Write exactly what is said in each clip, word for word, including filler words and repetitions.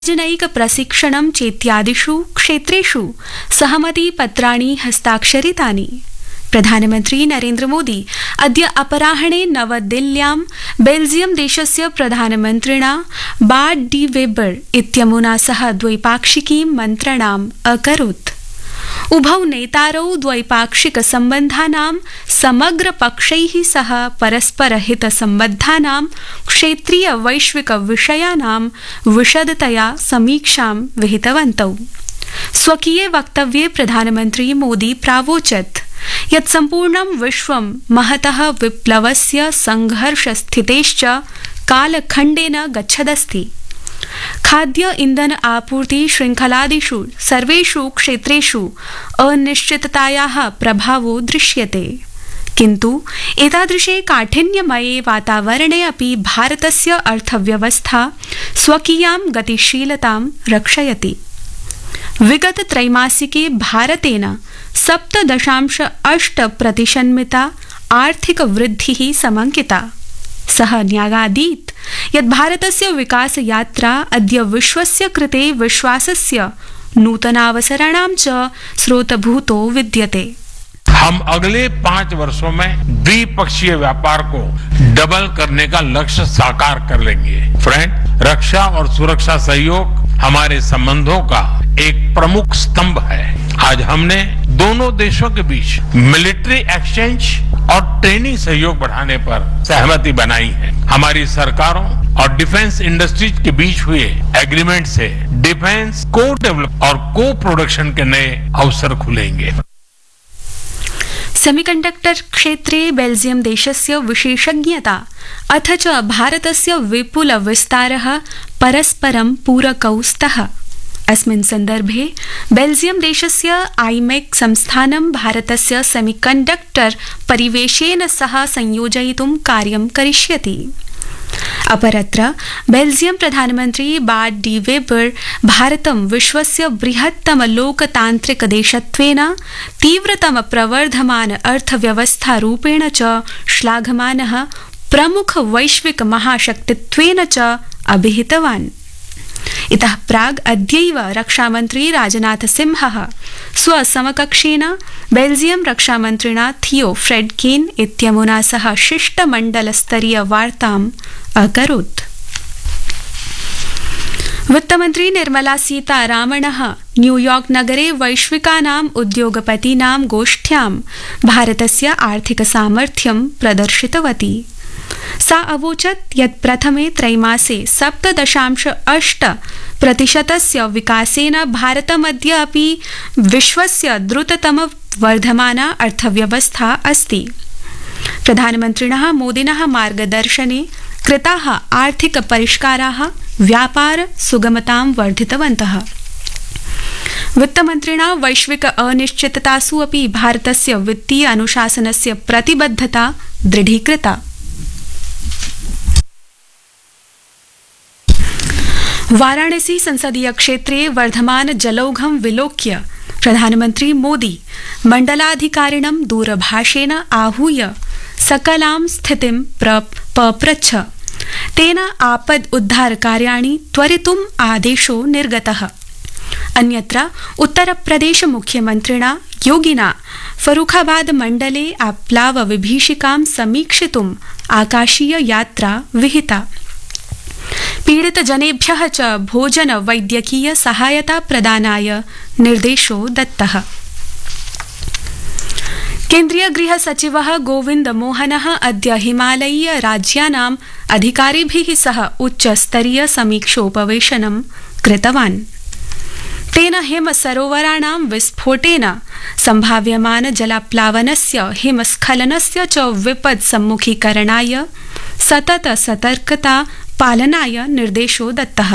सार्वजनिक प्रशिक्षणं चेत्यादिषु क्षेत्रेषु सहमतिपत्राणि हस्ताक्षरितानि। प्रधानमन्त्री नरेन्द्र मोदी अद्य अपराह्णे नवदिल्ल्यां बेल्जियम देशस्य प्रधानमन्त्रिणा बार्ट डी वेबर इत्यमुना सह द्वैपाक्षिकीं मन्त्रणाम् अकरोत्। उभौ नेतारौ द्वैपाक्षिक सम्बन्धानां समग्रपक्षैः सह परस्परहितसम्बद्धानां क्षेत्रीय वैश्विक विषयाणां विशदतया समीक्षां विहितवन्तौ। स्वकीये वक्तव्ये प्रधानमन्त्री मोदी प्रावोचत् यत् सम्पूर्णं विश्वं महतः विप्लवस्य संघर्षस्थितेश्च कालखण्डेन गच्छदस्ति। खाद्य इंधन आपूर्ति श्रृंखलादिषु सर्वेषु क्षेत्रेषु अनिश्चिततायाः प्रभावो दृश्यते, किन्तु एतादृशे काठिन्यमये वातावरणे अपि भारतस्य अर्थव्यवस्था स्वकीयां गतिशीलतां रक्षयति। विगत त्रैमासिके भारतेन सप्त दशांश अष्ट प्रतिशन्मिता आर्थिक वृद्धिः समंकिता। सः न्यागादीत् यत् भारतस्य विकास यात्रा अद्य विश्वस्य कृते विश्वासस्य नूतनावसराणां च स्रोतभूतो विद्यते। हम अगले पांच वर्षों में द्विपक्षीय व्यापार को डबल करने का लक्ष्य साकार कर लेंगे। फ्रेंड, रक्षा और सुरक्षा सहयोग हमारे संबंधों का एक प्रमुख स्तंभ है। आज हमने दोनों देशों के बीच मिलिट्री एक्सचेंज और ट्रेनिंग सहयोग बढ़ाने पर सहमति बनाई है। हमारी सरकारों और डिफेंस इंडस्ट्रीज के बीच हुए एग्रीमेंट से डिफेंस को डेवलप और को प्रोडक्शन के नए अवसर खुलेंगे। सेमीकंडक्टर क्षेत्रे बेल्जियम देशस्य विशेषज्ञता अथ च भारतस्य विपुल विस्तारः परस्परं पूरकौ स्तः। अस्मिन् सन्दर्भे बेल्जियम देशस्य आईमेक संस्थानं भारतस्य सेमीकंडक्टर परिवेशेन सह संयोजयितुं कार्यं करिष्यति। अपरत्र बेल्जियम प्रधानमन्त्री बार्ट डी वेबर भारतं विश्वस्य बृहत्तम लोकतान्त्रिक देशत्वेन तीव्रतम प्रवर्धमान अर्थव्यवस्थारूपेण च श्लाघमानः प्रमुख वैश्विक महाशक्तित्वेन च अभिहितवान्। इतः प्राग् अद्यैव रक्षामन्त्री राजनाथ सिंहः स्वसमकक्षेन बेल्जियम रक्षामन्त्रिणा थियो फ्रेडकेन इत्यमुना सह शिष्टमण्डलस्तरीय वार्ताम् अकरोत्। वित्तमन्त्री निर्मला सीतारामणः न्यूयॉर्क नगरे वैश्विकानाम् उद्योगपतीनां गोष्ठ्यां भारतस्य आर्थिक सामर्थ्यं प्रदर्शितवती। सा अवोचत् यत् प्रथमे त्रैमासे सप्त दशांश अष्ट प्रतिशतस्य विकासेन भारतमद्य अपि विश्वस्य द्रुततम वर्धमाना अर्थव्यवस्था अस्ति। प्रधानमन्त्रिणः मोदिनः मार्गदर्शने कृताः आर्थिक परिष्काराः व्यापार सुगमतां वर्धितवन्तः। वित्तमन्त्रिणा वैश्विक अनिश्चिततासु अपि भारतस्य वित्तीय अनुशासनस्य प्रतिबद्धता दृढीकृता। वाराणसी संसदीय क्षेत्रे वर्धमान जलौघं विलोक्य प्रधानमन्त्री मोदी मण्डलाधिकारिणं दूरभाषेण आहूय सकलां स्थितिं पप्रच्छ। तेन आपद उद्धार कार्याणि त्वरितुम् आदेशो निर्गतः। अन्यत्र उत्तरप्रदेश मुख्यमन्त्रिणा योगिना फरुखाबाद मण्डले आप्लाव विभीषिकां समीक्षितुम् आकाशीय यात्रा विहिता। पीडित जनेभ्यः च भोजन वैद्यकीय सहायता प्रदानाय निर्देशो दत्तः। केन्द्रीय गृह सचिवः गोविंद मोहनः अद्य हिमालयीय राज्यानाम् अधिकारिभिः सह उच्चस्तरीय समीक्षोपवेशनं कृतवान्। तेन हिम सरोवराणां विस्फोटेन सम्भाव्यमान जलाप्लावनस्य हिमस्खलनस्य च विपद सम्मुखीकरणाय सतत सतर्कता पालनाय निर्देशो दत्तः।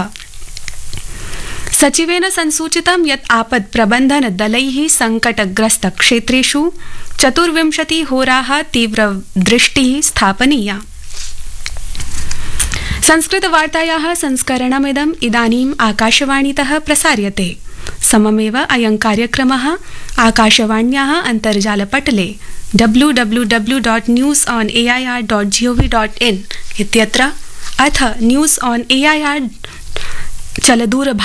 सचिवेन संसूचितं यत् आपद प्रबंधन दलैः संकटग्रस्त क्षेत्रेषु चतुर्विंशति होराः तीव्र दृष्टिः स्थापनीया। संस्कृत वार्तायाः संस्करणमिदम् इदानीम् आकाशवाणीतः प्रसार्यते। सममेव अयं कार्यक्रमः आकाशवाण्याः अन्तर्जालपटले W W W dot news on A I R dot G O V dot in इत्यत्र अथ news on A I R चलदूर